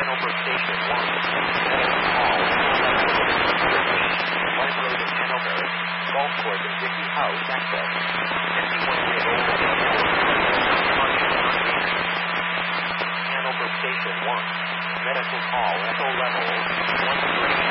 Hanover Station 1. Medical call. Line Road in Hanover. Golf course and Dickey House access. Empty 1 year old. Hanover Station 1. Medical call. Echo level 13.